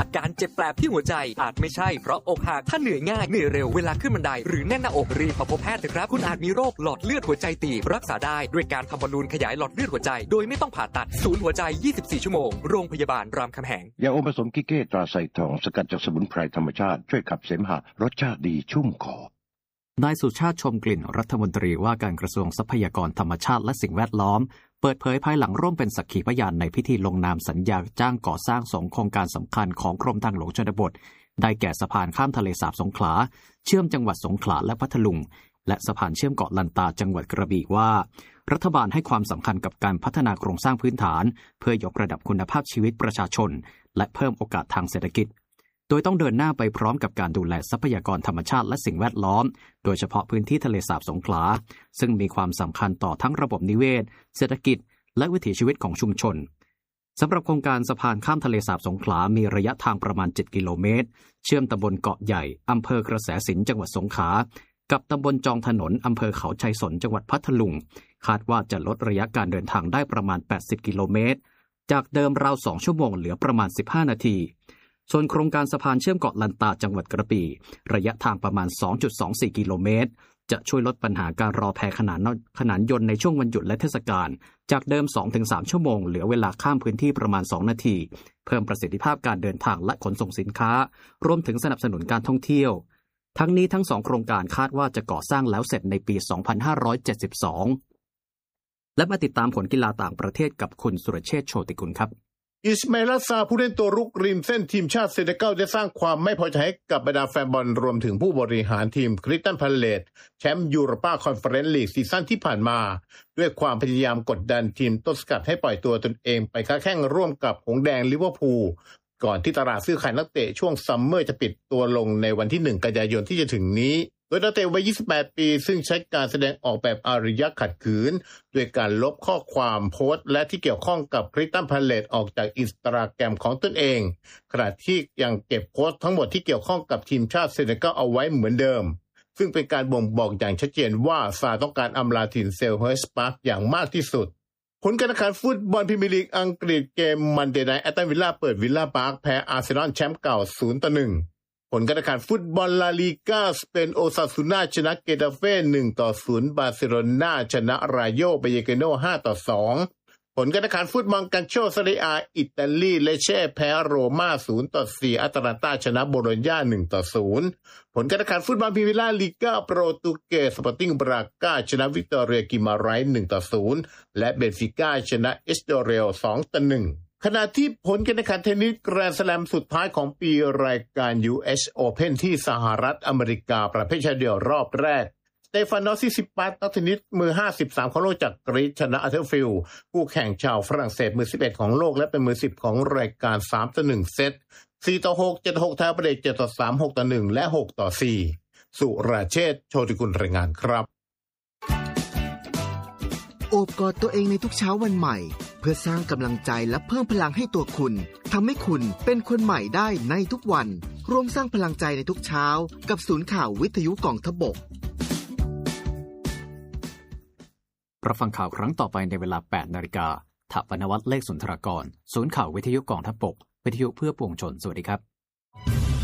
การเจ็บแปลบที่หัวใจอาจไม่ใช่เพราะอกหักถ้าเหนื่อยง่ายเหนื่อยเร็วเวลาขึ้นบันไดหรือแน่นหน้าอกรีบมาพบแพทย์เถอะครับคุณอาจมีโรคหลอดเลือดหัวใจตีบรักษาได้ด้วยการทำบอลลูนขยายหลอดเลือดหัวใจโดยไม่ต้องผ่าตัดศูนย์หัวใจ24ชั่วโมงโรงพยาบาลรามคำแหงยาอมผสมกิเก้ตราไซทองสกัดจากสมุนไพรธรรมชาติช่วยขับเสมหะรสชาติดีชุ่มคอนายสุชาติชมกลิ่นรัฐมนตรีว่าการกระทรวงทรัพยากรธรรมชาติและสิ่งแวดล้อมเปิดเผยภายหลังร่วมเป็นสักขีพยานในพิธีลงนามสัญญาจ้างก่อสร้าง2โครงการสำคัญของกรมทางหลวงชนบทได้แก่สะพานข้ามทะเลสาบสงขลาเชื่อมจังหวัดสงขลาและพัทลุงและสะพานเชื่อมเกาะลันตาจังหวัดกระบี่ว่ารัฐบาลให้ความสำคัญกับการพัฒนาโครงสร้างพื้นฐานเพื่อยกระดับคุณภาพชีวิตประชาชนและเพิ่มโอกาสทางเศรษฐกิจโดยต้องเดินหน้าไปพร้อมกับการดูแลทรัพยากรธรรมชาติและสิ่งแวดล้อมโดยเฉพาะพื้นที่ทะเลสาบสงขลาซึ่งมีความสำคัญต่อทั้งระบบนิเวศเศรษฐกิจและวิถีชีวิตของชุมชนสำหรับโครงการสะพานข้ามทะเลสาบสงขลามีระยะทางประมาณ7กิโลเมตรเชื่อมตำบลเกาะใหญ่อำเภอกระแสสินจังหวัดสงขลากับตำบลจองถนนอำเภอเขาชัยสนจังหวัดพัทลุงคาดว่าจะลดระยะการเดินทางได้ประมาณ80กิโลเมตรจากเดิมราว2ชั่วโมงเหลือประมาณ15นาทีส่วนโครงการสะพานเชื่อมเกาะลันตาจังหวัดกระบี่ระยะทางประมาณ 2.24 กิโลเมตรจะช่วยลดปัญหาการรอแพขนานยนต์ในช่วงวันหยุดและเทศกาลจากเดิม 2-3 ชั่วโมงเหลือเวลาข้ามพื้นที่ประมาณ2นาทีเพิ่มประสิทธิภาพการเดินทางและขนส่งสินค้ารวมถึงสนับสนุนการท่องเที่ยวทั้งนี้ทั้ง2โครงการคาดว่าจะก่อสร้างแล้วเสร็จในปี 2572 และมาติดตามผลกีฬาต่างประเทศกับคุณสุรเชษฐ์โชติกุลครับอิสมาอิล อัสซาผู้เล่นตัวรุกริมเส้นทีมชาติเซเนกัลได้สร้างความไม่พอใจให้กับบรรดาแฟนบอลรวมถึงผู้บริหารทีมคริสตัลพาเลซแชมป์ยูโรปาคอนเฟอเรนซ์ลีกซีซั่นที่ผ่านมาด้วยความพยายามกดดันทีมต้นสังกัดให้ปล่อยตัวตนเองไปค้าแข่งร่วมกับหงส์แดงลิเวอร์พูลก่อนที่ตลาดซื้อขายนักเตะช่วงซัมเมอร์จะปิดตัวลงในวันที่1กันยายนที่จะถึงนี้โดยนักเตะวัย28ปีซึ่งใช้การแสดงออกแบบอารยะขัดขืนด้วยการลบข้อความโพสต์และที่เกี่ยวข้องกับคริสตัลพาเลซออกจากอินสตาแกรมของตนเองขณะที่ยังเก็บโพสต์ทั้งหมดที่เกี่ยวข้องกับทีมชาติเซเนกัลเอาไว้เหมือนเดิมซึ่งเป็นการบ่งบอกอย่างชัดเจนว่าซาต้องการอำลาถิ่นเซลเฮิร์สต์พาร์คอย่างมากที่สุดผลการแข่งขันฟุตบอลพรีเมียร์ลีกอังกฤษเกมมันเดย์ไนท์แอสตันวิลล่าเปิดวิลล่าพาร์คแพ้อาร์เซนอลแชมป์เก่า 0-1 ผลการแข่งขันฟุตบอลลาลีกาสเปนโอซาซูน่าชนะเกตาเฟ่ 1-0 บาร์เซโลนาชนะรายโยเบเยเกโน 5-2 ผลการแข่งขันฟุตบอลกันโชเซเรียอิตาลีเลเช่แพ้โรม่า 0-4 อัตแลนตาชนะโบโลญญา 1-0 ผลการแข่งขันฟุตบอลพรีเมียร์ลีกาโปรตุเกสสปอร์ติ้งบรากาชนะวิกตอเรียกิมาไรส์ 1-0 และเบนฟิก้าชนะเอสโดเรล 2-1 ขณะที่ผลการแข่งขันเทนนิสแกรนด์สแลมสุดท้ายของปีรายการ US Open ที่สหรัฐอเมริกาประเภทชายเดี่ยวรอบแรกสเตฟานอส ซิซิปัสนักเทนนิสมือ53ของโลกจากกรีซชนะอัลเทอร์ฟิลด์คู่แข่งชาวฝรั่งเศสมือ11ของโลกและเป็นมือ10ของรายการ 3-1 เซต 4-6 7-6 ไทยเบรก 7-3 6-1 และ 6-4 สุรเชษฐ์ โชติกุลรายงานครับโอบกอดตัวเองในทุกเช้าวันใหม่เพื่อสร้างกำลังใจและเพิ่มพลังให้ตัวคุณทำให้คุณเป็นคนใหม่ได้ในทุกวันร่วมสร้างพลังใจในทุกเช้ากับศูนย์ข่าววิทยุกองทพบกรับฟังข่าวครั้งต่อไปในเวลา 8 นาฬิกา ถปนวัฒน์ เลขสุนทรากรศูนย์ข่าววิทยุกองทัพบกวิทยุเพื่อปวงชนสวัสดีครับ